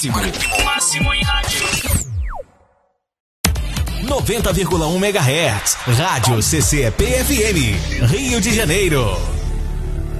máximo. Ritmo máximo em rádio. 90,1 MHz. Rádio CCPFM, Rio de Janeiro.